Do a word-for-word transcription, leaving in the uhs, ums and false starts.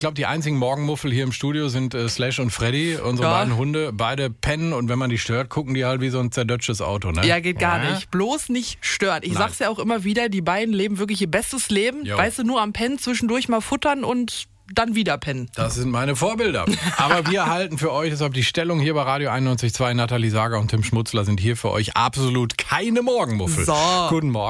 Ich glaube, die einzigen Morgenmuffel hier im Studio sind äh, Slash und Freddy, unsere Ja. beiden Hunde. Beide pennen und wenn man die stört, gucken die halt wie so ein zerdötschtes Auto. Ne? Ja, geht gar Ja. nicht. Bloß nicht stören. Ich Nein. sag's ja auch immer wieder, die beiden leben wirklich ihr bestes Leben. Jo. Weißt du, nur am Pennen, zwischendurch mal futtern und dann wieder pennen. Das sind meine Vorbilder. Aber wir halten für euch, deshalb die Stellung hier bei Radio einundneunzig Komma zwei. Nathalie Sager und Tim Schmutzler sind hier für euch absolut keine Morgenmuffel. So. Guten Morgen.